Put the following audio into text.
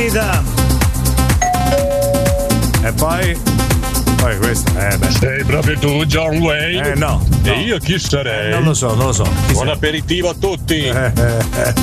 finita. E poi questo, Sei proprio tu, John Wayne? No. E io chi sarei? Non lo so. Buon aperitivo a tutti.